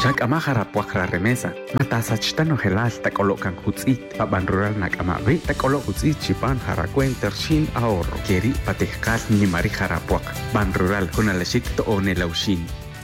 Chak amahara puakra remesa. Matasa chitano helal takolokan hutzit. Paban rural nak amabi takolo hutzit chipan harakuen tershin ahorro. Keri patihkal ni mari harapuak. Ban rural kunalashik to one laushin.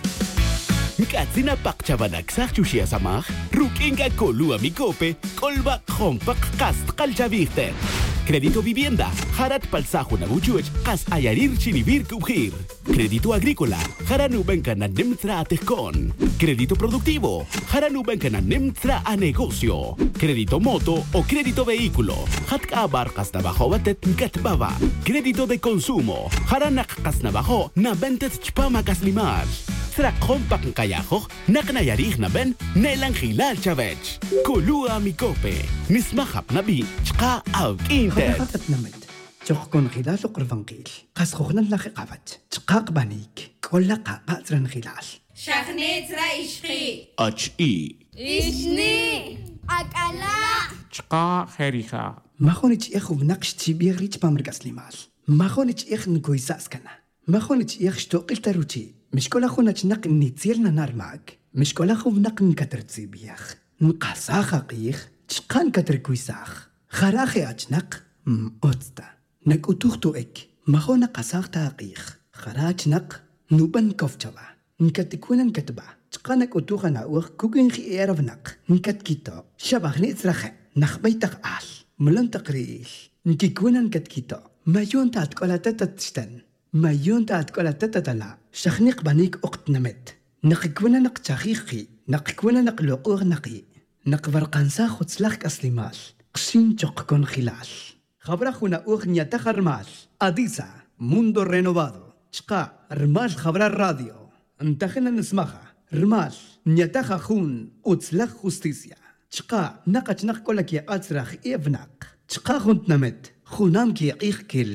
Katsina pakchabanak sakchushia samach, rukinga kolua mikope, kolba kompak kast kalchaviste. Crédito vivienda, harat palsajo na buchuech, kas ayarir chinivir kubhir. Crédito agrícola, haranubenka na nimtra atejkon. Crédito productivo, haranubenka na nimtra a negocio. Crédito moto o crédito vehículo, hatka abarcas na bajo batet katbaba. Crédito de consumo, haranak kas na bajo na bentet chpama kaslimar. Tra kompak kayajo, naknayarih na ben, nelang hilal chavech. Kulua mikope, nismahap na bi, chka out inter. خطت نمد تخكون خلال قرفنقيل قاس خوخنا نلاقي قابت تقاق بانيك كل قاقا ترن خلال شخنيت رايشخي HE إشني أكلا چقا خيريخا ما خونيش إخو بنقش تبيغ ريش بامرقاس لمال ما خونيش إخ نكويساس كنا ما خونيش إخ شتوقل تروتي مش كل أخونا تنق نيتيرنا نار معك مش كل أخو بنق نكتر تسيبيخ نقاسا خاقيخ تشقان كتر كويساخ خراخي أجنق أوتستا نك أتوختو إك ما خو نقاساخ تاقيخ خراج نق نوبن كوفتشوا نكتكونا نكتبا تقانك أتوخا ناوخ كوكين خي إيرف نق نكت كيتو شبخ نيتسرخي نخبيتك آل ملن تقريش نكيكونا نكت كيتو مايون تاتكولا تتتشتن مايون تاتكولا تتتلا شخنيق بانيك أقت نمت نقكونا نقتاخيخي نقكونا نقلوقوغ نقي نقبرقانسا خدسلاخ أسليمال قسين تقكون خلال خبرخونا أغنية تخرمال أديسا موندو رينوفادو شقا رمال خبر الراديو انتخنا نسمخها رمال نيتخا خون أتسلخ خستيسيا شقا نقا تنق كولك يا أتسرخ إيفناق شقا خونت نمت خونام كي يقيخ كيل